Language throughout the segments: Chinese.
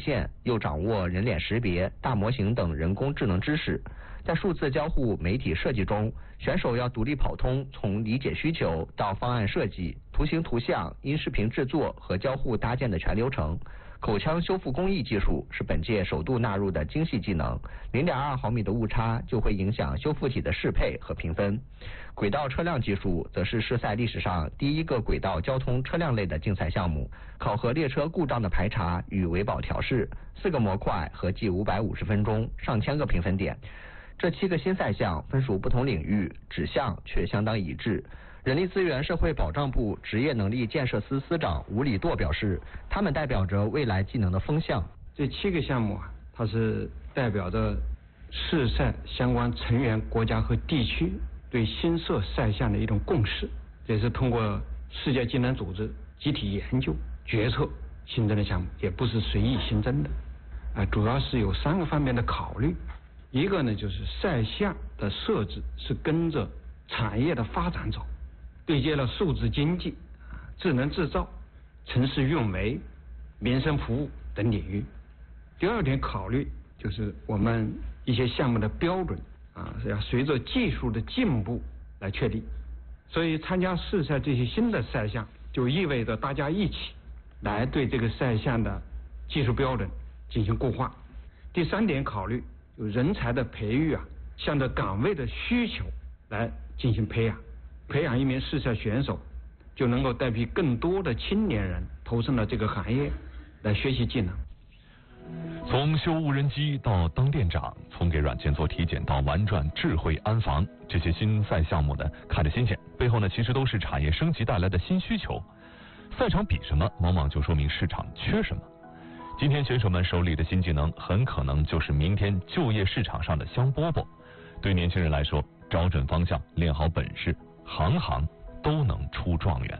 线，又掌握人脸识别、大模型等人工智能知识。在数字交互媒体设计中，选手要独立跑通从理解需求到方案设计、图形图像、音视频制作和交互搭建的全流程。口腔修复工艺技术是本届首度纳入的精细技能，0.2毫米的误差就会影响修复体的适配和评分。轨道车辆技术则是试赛历史上第一个轨道交通车辆类的竞赛项目，考核列车故障的排查与维保调试，4个模块合计550分钟，上千个评分点。这7个新赛项分属不同领域，指向却相当一致。人力资源社会保障部职业能力建设司司长吴礼舵表示，他们代表着未来技能的风向。 这7个项目它是代表着试赛相关成员国家和地区对新设赛项的一种共识，也是通过世界技能组织集体研究决策新增的项目，也不是随意新增的。主要是有3个方面的考虑。一个呢，就是赛项的设置是跟着产业的发展走，对接了数字经济、智能制造、城市运维、民生服务等领域。第2点考虑就是我们一些项目的标准是要随着技术的进步来确立，所以参加试赛这些新的赛项，就意味着大家一起来对这个赛项的技术标准进行固化。第3点考虑就人才的培育向着岗位的需求来进行培养，培养一名试赛选手，就能够带批更多的青年人投身了这个行业来学习技能。 从修无人机到当店长，从给软件做体检到玩转智慧安防，这些新赛项目呢看着新鲜，背后呢其实都是产业升级带来的新需求。赛场比什么，往往就说明市场缺什么。今天选手们手里的新技能，很可能就是明天就业市场上的香饽饽。对年轻人来说，找准方向，练好本事，行行都能出状元。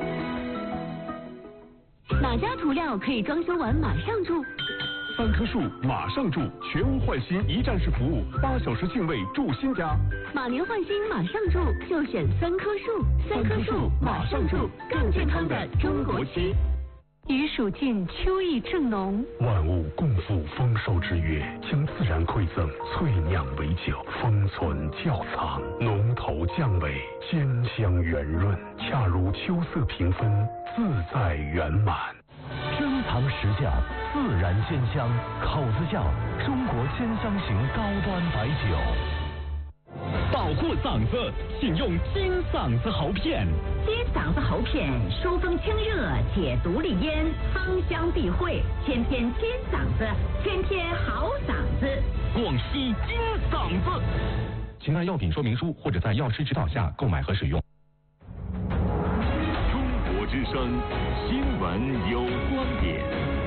哪家涂料可以装修完马上住 3棵树马上住，全屋换新一站式服务，8小时净位住新家。 马年换新马上住，就选3棵树，3棵树马上住，更健康的中国漆。余暑尽，秋意正浓。 万物共赴丰收之月，将自然馈赠萃酿为酒，封存窖藏，浓头降尾，鲜香圆润，恰如秋色平分，自在圆满。 珍藏实价，自然鲜香，口子窖中国鲜香型高端白酒。 保护嗓子，请用金嗓子喉片。 金嗓子喉片，疏风清热，解毒利咽，芳香避秽，天天金嗓子，天天好嗓子。 广西金嗓子。 请看药品说明书或者在药师指导下购买和使用。 中国之声，新闻有观点。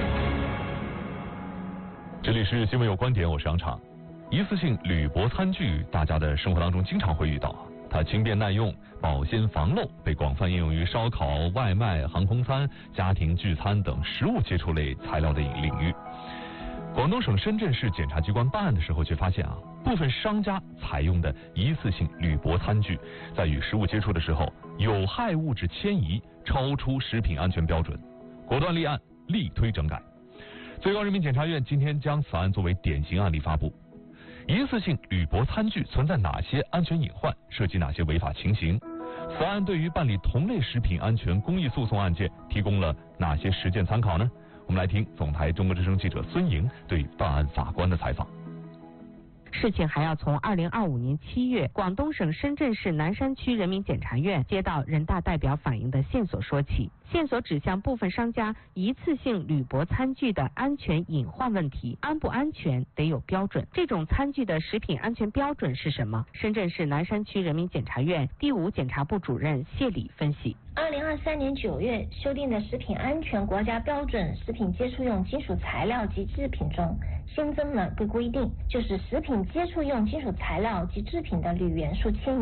这里是新闻有观点，我是杨畅。一次性铝箔餐具，大家的生活当中经常会遇到，它轻便耐用，保鲜防漏，被广泛应用于烧烤、外卖、航空餐、家庭聚餐等食物接触类材料的领域。广东省深圳市检察机关办案的时候，却发现部分商家采用的一次性铝箔餐具，在与食物接触的时候，有害物质迁移超出食品安全标准，果断立案，力推整改。最高人民检察院今天将此案作为典型案例发布。一次性铝箔餐具存在哪些安全隐患，涉及哪些违法情形？此案对于办理同类食品安全公益诉讼案件提供了哪些实践参考呢？我们来听总台中国之声记者孙莹对办案法官的采访。 事情还要从2025年7月，广东省深圳市南山区人民检察院接到人大代表反映的线索说起。线索指向部分商家一次性铝箔餐具的安全隐患问题，安不安全得有标准。这种餐具的食品安全标准是什么？深圳市南山区人民检察院第5检察部主任谢礼分析。 2023年9月修订的食品安全国家标准食品接触用金属材料及制品中新增了个规定，就是食品接触用金属材料及制品的铝元素迁移量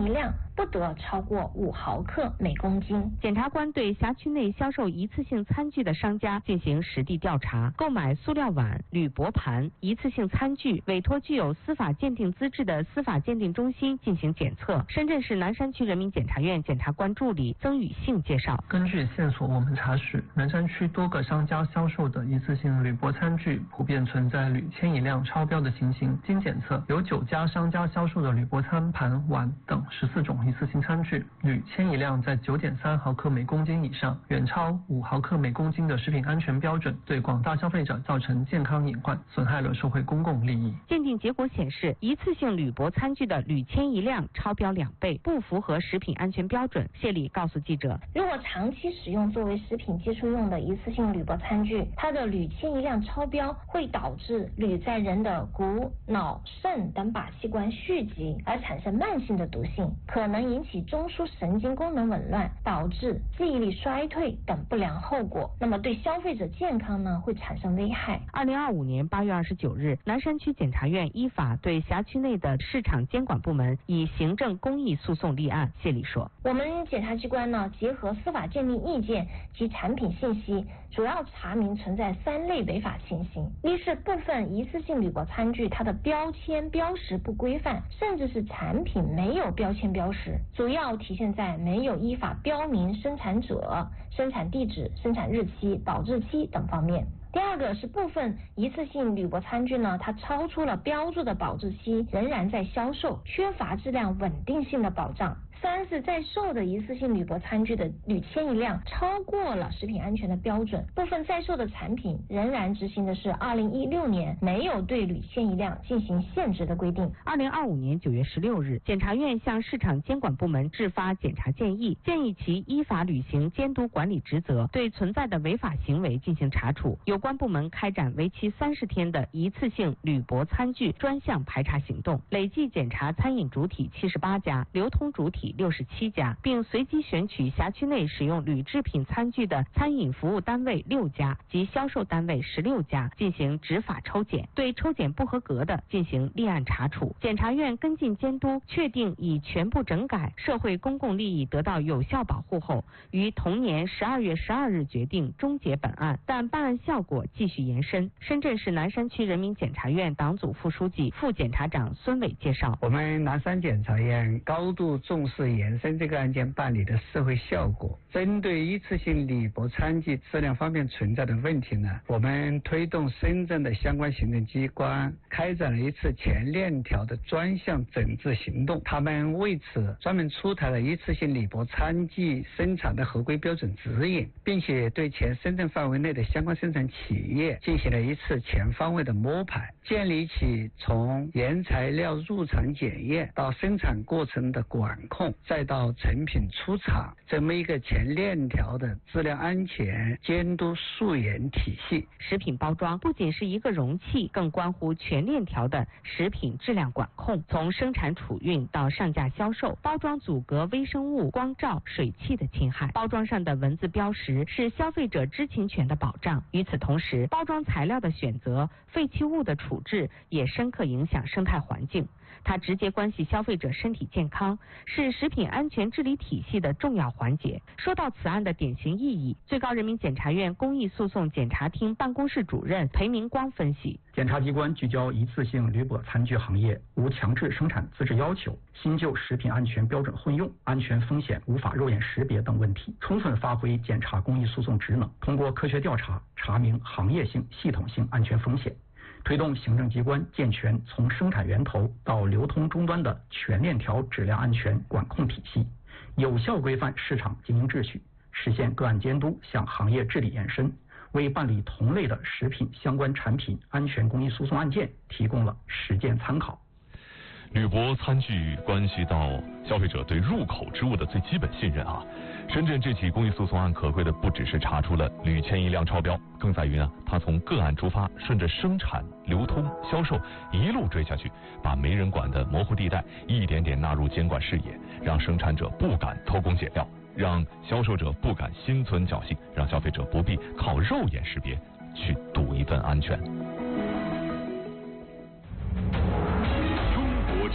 不得超过5毫克每公斤。 检察官对辖区内销售一次性餐具的商家进行实地调查，购买塑料碗、铝箔盘、一次性餐具，委托具有司法鉴定资质的司法鉴定中心进行检测。深圳市南山区人民检察院检察官助理曾宇信介绍， 根据线索，我们查实南山区多个商家销售的一次性铝箔餐具普遍存在铝铅以量超标的情形。经检测，有9家商家销售的铝箔餐盘、碗等14种一次性餐具，铝铅以量在9.3毫克每公斤以上，远超5毫克每公斤的食品安全标准，对广大消费者造成健康隐患，损害了社会公共利益。 鉴定结果显示，一次性铝箔餐具的铝铅一量超标2倍，不符合食品安全标准。谢丽告诉记者， 如果长期使用作为食品接触用的一次性铝箔餐具，它的铝铅一量超标，会导致铝在人的骨、脑、肾等靶器官蓄积，而产生慢性的毒性，可能引起中枢神经功能紊乱，导致记忆力衰退等不良后果。那么对消费者健康呢，会产生危害。 2025年8月29日，南山区检察院依法对辖区内的市场监管部门以行政公益诉讼立案。谢丽说， 我们检察机关呢，结合司法鉴定意见及产品信息，主要查明存在3类违法情形。一是部分一次性铝箔餐具它的标签标识不规范，甚至是产品没有标签标识，主要体现在没有依法标明生产者、生产地址、生产日期、保质期等方面。第二个是部分一次性铝箔餐具呢，它超出了标注的保质期，仍然在销售，缺乏质量稳定性的保障。3是在售的一次性铝箔餐具的铝铅一量超过了食品安全的标准，部分在售的产品仍然执行的是2016年没有对铝铅一量进行限值的规定。 2025年9月16日，检察院向市场监管部门制发检察建议，建议其依法履行监督管理职责，对存在的违法行为进行查处。有关部门开展为期30天的一次性铝箔餐具专项排查行动，累计检查餐饮主体78家，流通主体67家，并随机选取辖区内使用铝制品餐具的餐饮服务单位6家及销售单位16家进行执法抽检，对抽检不合格的进行立案查处。检察院跟进监督，确定已全部整改，社会公共利益得到有效保护后，于同年12月12日决定终结本案，但办案效果继续延伸。深圳市南山区人民检察院党组副书记、副检察长孙伟介绍， 我们南山检察院高度重视延伸这个案件办理的社会效果。针对一次性铝箔餐具质量方面存在的问题呢，我们推动深圳的相关行政机关开展了一次全链条的专项整治行动。他们为此专门出台了一次性铝箔餐具生产的合规标准指引，并且对全深圳范围内的相关生产企业进行了一次全方位的摸排，建立起从原材料入场检验到生产过程的管控，再到成品出厂这么一个全链条的质量安全监督溯源体系。 食品包装不仅是一个容器，更关乎全链条的食品质量管控，从生产储运到上架销售，包装阻隔微生物、光照、水汽的侵害。包装上的文字标识是消费者知情权的保障。与此同时，包装材料的选择、废弃物的处置也深刻影响生态环境。它直接关系消费者身体健康，是食品安全治理体系的重要环节。说到此案的典型意义，最高人民检察院公益诉讼检察厅办公室主任裴明光分析， 检察机关聚焦一次性铝箔餐具行业无强制生产资质要求、新旧食品安全标准混用、安全风险无法肉眼识别等问题，充分发挥检察公益诉讼职能，通过科学调查查明行业性、系统性安全风险，推动行政机关健全从生产源头到流通终端的全链条质量安全管控体系，有效规范市场经营秩序，实现个案监督向行业治理延伸，为办理同类的食品相关产品安全公益诉讼案件提供了实践参考。 铝箔餐具关系到消费者对入口之物的最基本信任啊。深圳这起公益诉讼案可贵的不只是查出了铝铅一量超标，更在于呢，它从个案出发，顺着生产、流通、销售一路追下去，把没人管的模糊地带一点点纳入监管视野，让生产者不敢偷工减料，让销售者不敢心存侥幸，让消费者不必靠肉眼识别去赌一份安全。 中国之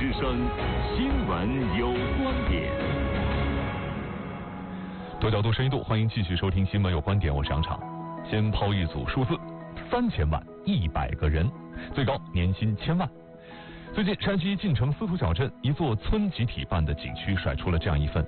之声，新闻有观点。 多角度、深度，欢迎继续收听《新闻有观点》，我是杨畅。先抛一组数字：3000万，100个人，最高年薪1000万。最近，山西晋城司徒小镇一座村集体办的景区甩出了这样一份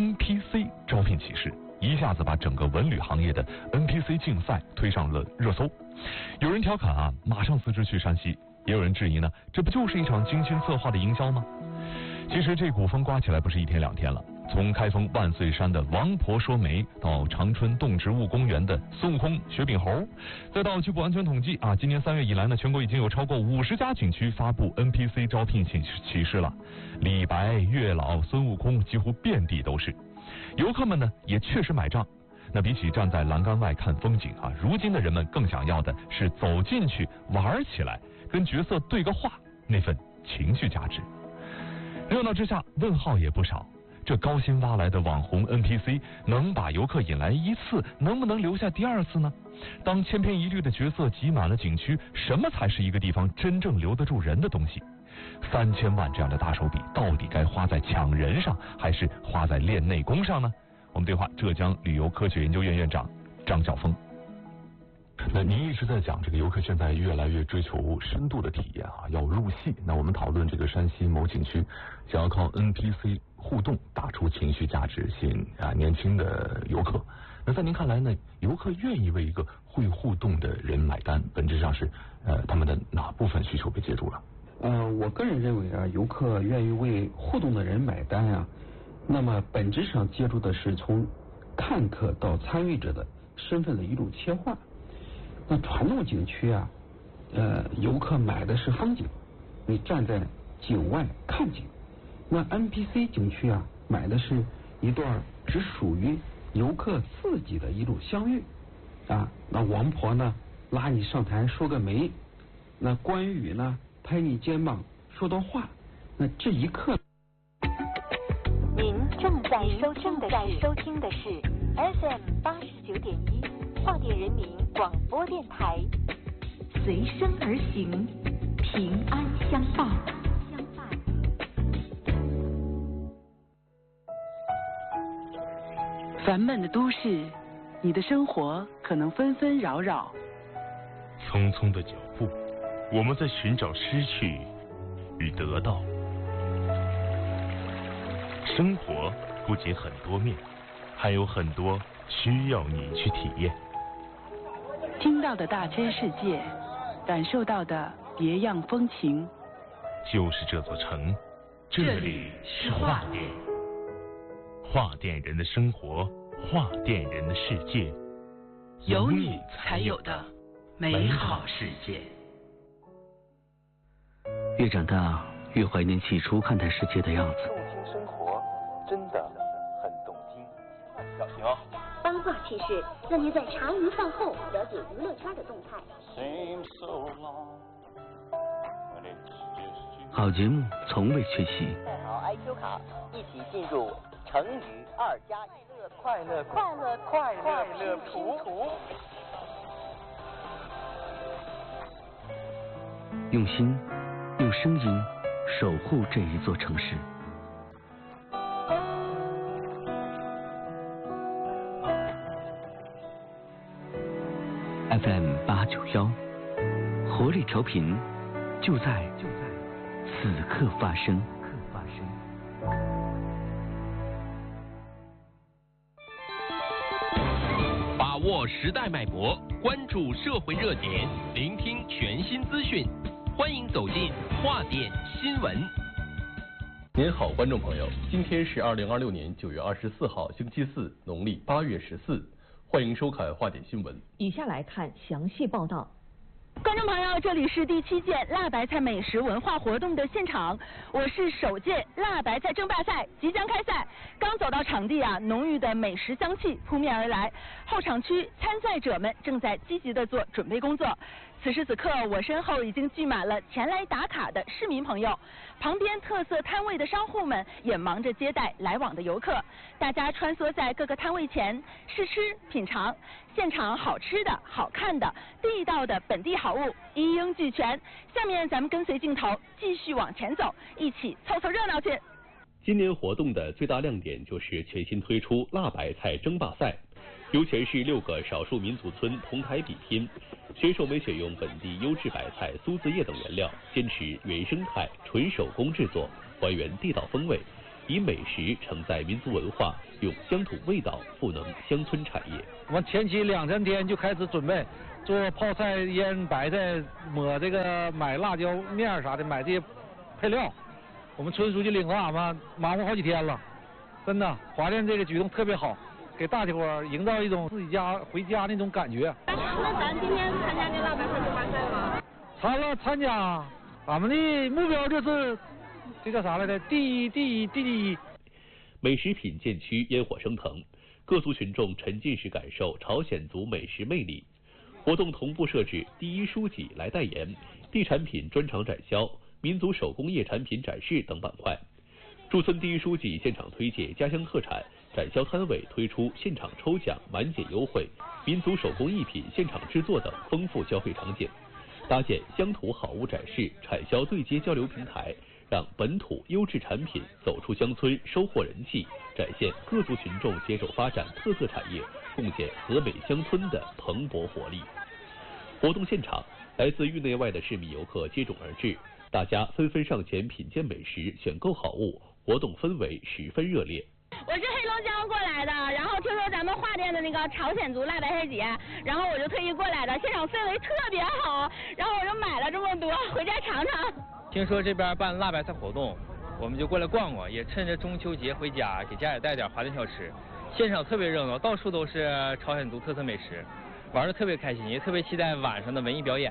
NPC 招聘启事，一下子把整个文旅行业的 NPC 竞赛推上了热搜。有人调侃啊，马上辞职去山西；也有人质疑呢，这不就是一场精心策划的营销吗？其实这股风刮起来不是1天2天了。从开封万岁山的王婆说媒，到长春动植物公园的孙悟空、雪饼猴，再到据不完全统计啊，今年3月以来呢，全国已经有超过50家景区发布 NPC 招聘启事了。李白、月老、孙悟空几乎遍地都是。游客们呢也确实买账。那比起站在栏杆外看风景啊，如今的人们更想要的是走进去玩起来，跟角色对个话，那份情绪价值。热闹之下，问号也不少。这高薪挖来的网红 NPC 能把游客引来1次，能不能留下第2次呢？当千篇一律的角色挤满了景区，什么才是一个地方真正留得住人的东西？3000万这样的大手笔，到底该花在抢人上，还是花在练内功上呢？我们对话浙江旅游科学研究院院长张晓峰。那您一直在讲这个游客现在越来越追求深度的体验啊，要入戏。那我们讨论这个山西某景区想要靠 NPC 互动打出情绪价值，吸引年轻的游客。那在您看来呢，游客愿意为一个会互动的人买单，本质上是他们的哪部分需求被接住了？ 我个人认为啊，游客愿意为互动的人买单啊，那么本质上接触的是从看客到参与者的身份的一种切换。那传统景区啊，游客买的是风景，你站在景外看景。那 NPC 景区啊，买的是一段只属于游客自己的一种相遇啊。那王婆呢，拉你上台说个媒；那关羽呢，拍你肩膀说段话。那这一刻， 您正在收听的是 FM 89.1华电人民广播电台，随声而行，平安相伴。 烦闷的都市，你的生活可能纷纷扰扰。 匆匆的脚步，我们在寻找失去与得到。生活不仅很多面，还有很多需要你去体验。 听到的大千世界，感受到的别样风情。 就是这座城，这里是华电。华电人的生活，华电人的世界， 有你才有的美好世界。 越长大，越怀念起初看待世界的样子。 动听生活，真的很动听。小心哦！ 八卦趣事，让您在茶余饭后了解娱乐圈的动态。 好节目从未缺席。 带好 IQ 卡，一起进入成语2+1快乐图。 用心，用声音守护这一座城市。FM 891，活力调频，就在此刻发生。 把握时代脉搏，关注社会热点，聆听全新资讯，欢迎走进华电新闻。 您好，观众朋友，今天是2026年9月24号，星期四，农历8月14。欢迎收看华点新闻。 以下来看详细报道。 观众朋友，这里是第7届辣白菜美食文化活动的现场，我是首届辣白菜争霸赛即将开赛。刚走到场地啊，浓郁的美食香气扑面而来，后场区参赛者们正在积极的做准备工作。 此时此刻，我身后已经聚满了前来打卡的市民朋友，旁边特色摊位的商户们也忙着接待来往的游客。大家穿梭在各个摊位前试吃品尝，现场好吃的、好看的、地道的本地好物一应俱全。下面咱们跟随镜头继续往前走，一起凑凑热闹去。 今年活动的最大亮点就是全新推出辣白菜争霸赛，由全市6个少数民族村同台比拼，选手们选用本地优质白菜、苏子叶等原料，坚持原生态、纯手工制作，还原地道风味，以美食承载民族文化，用乡土味道赋能乡村产业。 我们前期2、3天就开始准备做泡菜、腌白菜、抹这个买辣椒面啥的，买这些配料。我们村书记领着俺们忙活好几天了，真的，华电这个举动特别好，给大伙营造一种自己家回家那种感觉。 那咱今天参加这辣白菜争霸赛吗？ 参加，俺们的目标就是这叫啥来着？第一。 美食品鉴区烟火升腾，各族群众沉浸式感受朝鲜族美食魅力。活动同步设置第一书记来代言、地产品专场展销、民族手工业产品展示等板块。驻村第一书记现场推介家乡特产，展销摊位推出现场抽奖、满减优惠、民族手工艺品现场制作等丰富消费场景，搭建乡土好物展示、产销对接交流平台，让本土优质产品走出乡村，收获人气，展现各族群众携手发展特色产业，贡献和美乡村的蓬勃活力。活动现场，来自域内外的市民游客接踵而至，大家纷纷上前品鉴美食、选购好物，活动氛围十分热烈。 我是黑龙江过来的，然后听说咱们华电的那个朝鲜族辣白菜节，然后我就特意过来的，现场氛围特别好，然后我就买了这么多回家尝尝。 听说这边办辣白菜活动，我们就过来逛逛，也趁着中秋节回家给家里带点华电小吃。现场特别热闹，到处都是朝鲜族特色美食，玩得特别开心，也特别期待晚上的文艺表演。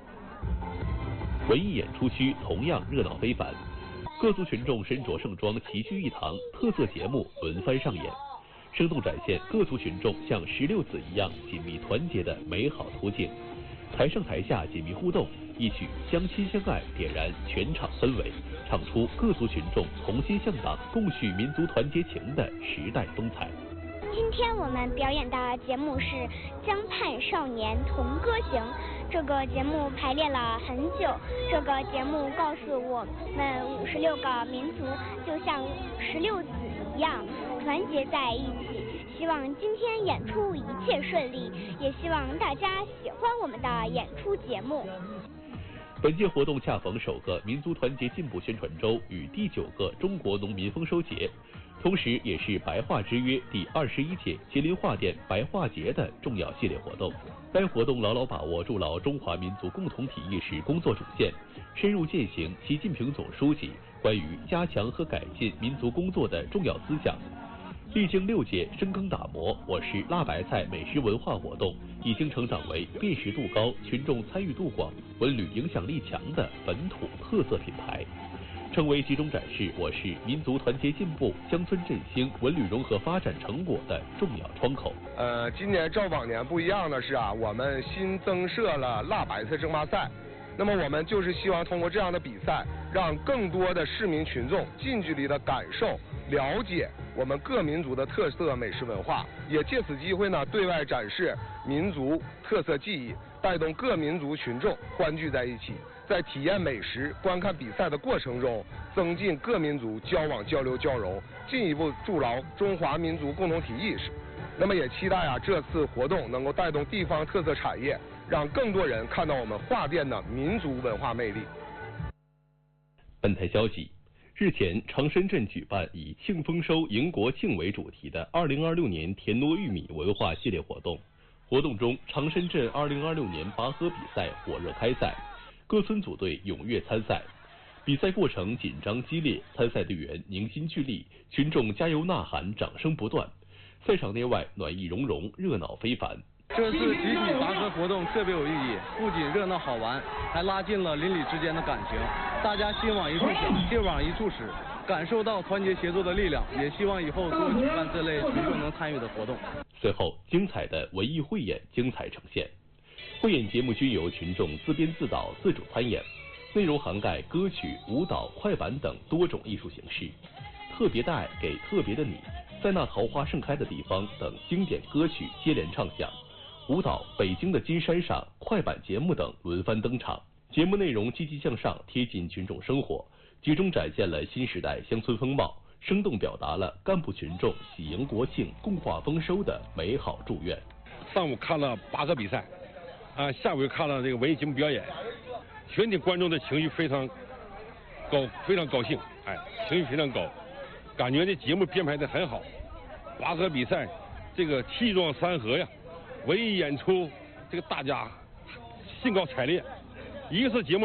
文艺演出区同样热闹非凡，各族群众身着盛装齐聚一堂，特色节目轮番上演，生动展现各族群众像16子一样紧密团结的美好图景。台上台下紧密互动，一曲相亲相爱点燃全场氛围，唱出各族群众同心向党、共叙民族团结情的时代风采。 今天我们表演的节目是《江畔少年同歌行》。这个节目排练了很久，这个节目告诉我们56个民族就像16子一样团结在一起。希望今天演出一切顺利，也希望大家喜欢我们的演出节目。 本届活动恰逢首个民族团结进步宣传周与第9个中国农民丰收节，同时也是白话之约第21届吉林华电白话节的重要系列活动。该活动牢牢把握筑牢中华民族共同体意识工作主线，深入践行习近平总书记关于加强和改进民族工作的重要思想。历经6届深耕打磨，我市辣白菜美食文化活动已经成长为辨识度高、群众参与度广、文旅影响力强的本土特色品牌，成为集中展示我市民族团结进步、乡村振兴、文旅融合发展成果的重要窗口。 今年照往年不一样的是我们新增设了辣白菜争霸赛。那么我们就是希望通过这样的比赛，让更多的市民群众近距离的感受、了解我们各民族的特色美食文化，也借此机会呢，对外展示民族特色技艺，带动各民族群众欢聚在一起，在体验美食、观看比赛的过程中，增进各民族交往交流交融，进一步筑牢中华民族共同体意识。那么也期待这次活动能够带动地方特色产业，让更多人看到我们华电的民族文化魅力。 本台消息，日前长深镇举办以庆丰收、迎国庆为主题的2026年田螺玉米文化系列活动。活动中，长深镇2026年拔河比赛火热开赛，各村组队踊跃参赛。比赛过程紧张激烈，参赛队员凝心聚力，群众加油呐喊，掌声不断。赛场内外暖意融融，热闹非凡。 这次集体拔河活动特别有意义，不仅热闹好玩，还拉近了邻里之间的感情。大家心往一处想，劲往一处使，感受到团结协作的力量。也希望以后多举办这类群众能参与的活动。 随后，精彩的文艺汇演精彩呈现。 汇演节目均由群众自编自导自主参演，内容涵盖歌曲、舞蹈、快板等多种艺术形式。特别的爱给特别的你，在那桃花盛开的地方等经典歌曲接连唱响，舞蹈北京的金山上、快板节目等轮番登场。节目内容积极向上，贴近群众生活，集中展现了新时代乡村风貌，生动表达了干部群众喜迎国庆、共话丰收的美好祝愿。 上午看了拔河比赛，下午又看了这个文艺节目表演，全体观众的情绪非常高，非常高兴，情绪非常高，感觉这节目编排得很好。拔河比赛这个气壮山河呀，文艺演出这个大家兴高采烈。一个是节目